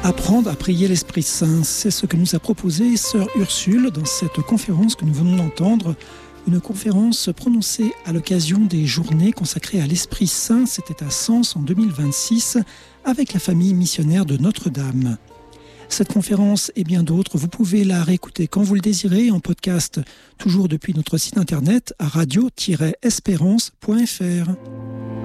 Apprendre à prier l'Esprit Saint, c'est ce que nous a proposé Sœur Ursule dans cette conférence que nous venons d'entendre. Une conférence prononcée à l'occasion des journées consacrées à l'Esprit Saint, c'était à Sens en 2026, avec la famille missionnaire de Notre-Dame. Cette conférence et bien d'autres, vous pouvez la réécouter quand vous le désirez en podcast, toujours depuis notre site internet à radio-espérance.fr.